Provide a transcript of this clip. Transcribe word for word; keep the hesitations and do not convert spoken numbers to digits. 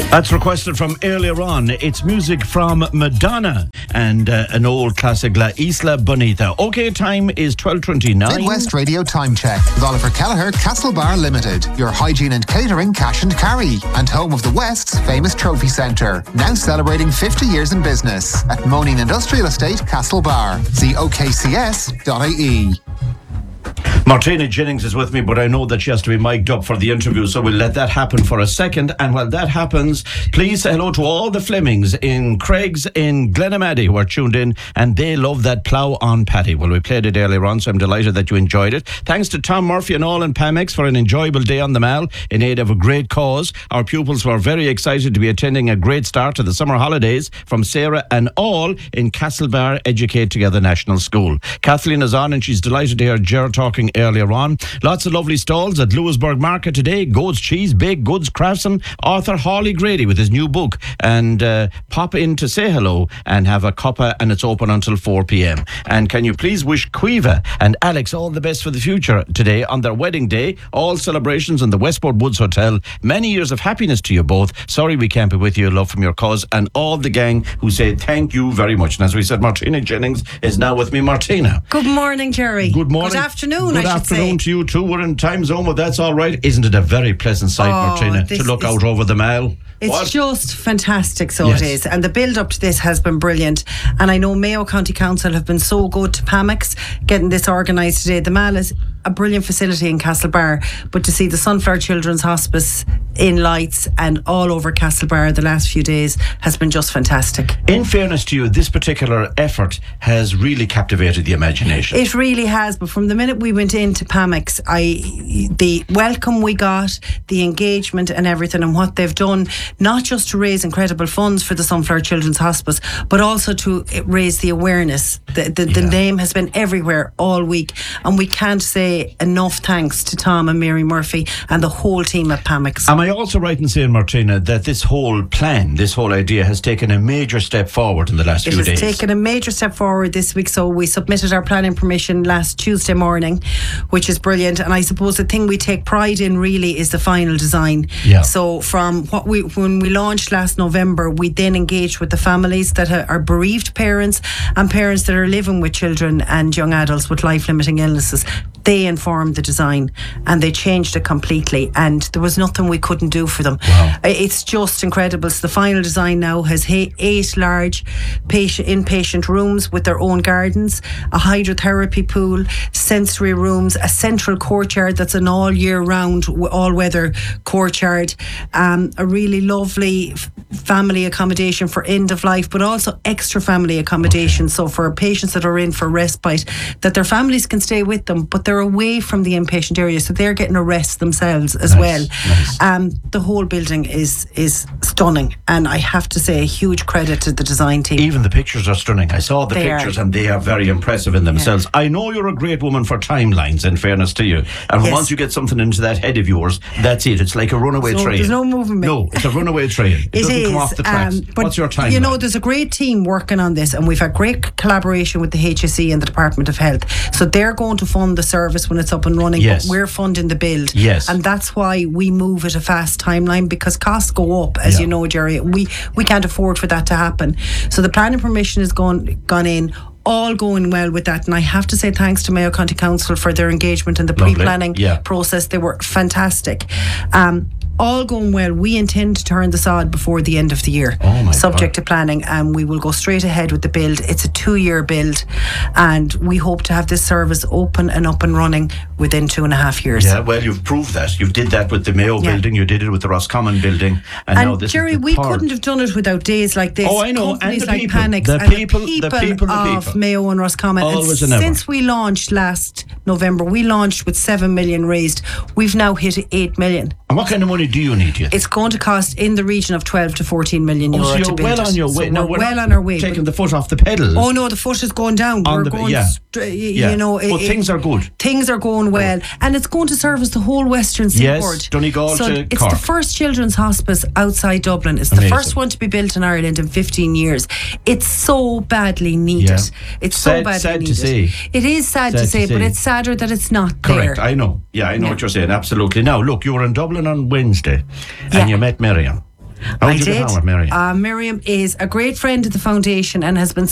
That's requested from earlier on. It's music from Madonna and uh, an old classic, La Isla Bonita. OK, time is twelve twenty-nine. Midwest Radio Time Check with Oliver Kelleher, Castlebar Limited. Your hygiene and catering cash and carry. And home of the West's famous trophy centre. Now celebrating fifty years in business. At Moaning Industrial Estate, Castlebar. See O K C S dot I E. Martina Jennings is with me, but I know that she has to be mic'd up for the interview, so we'll let that happen for a second. And while that happens, please say hello to all the Flemings in Craig's in Glenamaddy who are tuned in, and they love that plough on Paddy. Well, we played it earlier on, so I'm delighted that you enjoyed it. Thanks to Tom Murphy and all in Pamex for an enjoyable day on the Mall in aid of a great cause. Our pupils were very excited to be attending a great start to the summer holidays from Sarah and all in Castlebar Educate Together National School. Kathleen is on and she's delighted to hear Ger talking earlier on. Lots of lovely stalls at Lewisburg Market today. Goat's Cheese, Baked Goods, Craftsman, author Hawley Grady with his new book. And uh, pop in to say hello and have a cuppa, and it's open until four p.m. And can you please wish Quiva and Alex all the best for the future today on their wedding day. All celebrations in the Westport Woods Hotel. Many years of happiness to you both. Sorry we can't be with you. Love from your cause and all the gang who say thank you very much. And as we said, Martina Jennings is now with me. Martina. Good morning, Jerry. Good morning. Good afternoon, Good I should afternoon say. to you too. We're in time zone, but that's all right. Isn't it a very pleasant sight, Oh, Martina, to this look is- out over the Mall? It's What? just fantastic, so Yes. it is. And the build up to this has been brilliant. And I know Mayo County Council have been so good to Pamex getting this organised today. The Mall is a brilliant facility in Castlebar, but to see the Sunflower Children's Hospice in lights and all over Castlebar the last few days has been just fantastic. In fairness to you, this particular effort has really captivated the imagination. It really has, but from the minute we went into Pamex, I the welcome we got, the engagement and everything, and what they've done, not just to raise incredible funds for the Sunflower Children's Hospice, but also to raise the awareness. The, the, the Yeah. name has been everywhere all week, and we can't say enough thanks to Tom and Mary Murphy and the whole team at Pamex. Am I also right in saying, Martina, that this whole plan, this whole idea has taken a major step forward in the last It few has days? taken a major step forward this week. So we submitted our planning permission last Tuesday morning, which is brilliant. And I suppose the thing we take pride in really is the final design. Yeah. So from what we when we launched last November, we then engaged with the families that are bereaved parents and parents that are living with children and young adults with life-limiting illnesses. They informed the design and they changed it completely, and there was nothing we couldn't do for them. Wow. It's just incredible. So the final design now has ha- eight large patient inpatient rooms with their own gardens, a hydrotherapy pool, sensory rooms, a central courtyard that's an all year round, all weather courtyard, um, a really lovely f- family accommodation for end of life, but also extra family accommodation. Okay. So for patients that are in for respite, that their families can stay with them, but they're away from the inpatient area, so they're getting a rest themselves as Nice, well. nice. Um, the whole building is is stunning, and I have to say a huge credit to the design team. Even the pictures are stunning. I saw the They pictures are. and they are very impressive in themselves. I know you're a great woman for timelines, in fairness to you. And Yes. once you get something into that head of yours, that's it. It's like a runaway So train. there's no moving back. No, it's a runaway train. It, It doesn't is, come off the tracks. um, but What's your timeline? you know, there's a great team working on this, and we've had great collaboration with the H S E and the Department of Health. So they're going to fund the service when it's up and running, Yes. but we're funding the build. Yes. And that's why we move at a fast timeline, because costs go up, as Yeah. you know, Jerry. We we can't afford for that to happen. So the planning permission has gone gone in. All going well with that, and I have to say thanks to Mayo County Council for their engagement in the Lovely. pre-planning Yeah. process. They were fantastic. Um, all going well. We intend to turn the sod before the end of the year, Oh my subject God. to planning, and we will go straight ahead with the build. It's a two-year build, and we hope to have this service open and up and running within two and a half years. Yeah, well, you've proved that. You did that with the Mayo Yeah. building, you did it with the Roscommon building, and, And now this Jerry, is the we third. couldn't have done it without days like this. Oh, I know, and Companies the like people. Panex The and people, the the people, people, the of people. Mayo and Roscommon. Always and and ever. since we launched last November, we launched with seven million raised. We've now hit eight million. And what kind of money do you need? You It's going to cost in the region of twelve to fourteen million euro oh, so to you're build well it. on your So way. Now, we're we're well not on our way. taking but- the foot off the pedal. Oh no, the foot is going down. On We're the- going, yeah. stra- y- Yeah. you know. But things are good. Things are going well, and it's going to service the whole Western Seaboard. Yes, Donegal so to it's Cork. the first children's hospice outside Dublin. It's the Amazing. first one to be built in Ireland in fifteen years. It's so badly needed. Yeah. It's Sad- so badly sad to needed. say. It is sad, Sad to to say, but say. it's sadder that it's not Correct, there. I know. Yeah, I know Yeah. what you're saying, absolutely. Now, look, you were in Dublin on Wednesday Yeah. and you met Miriam. How I did you did. get on with Mary? Uh, Miriam is a great friend of the foundation and has been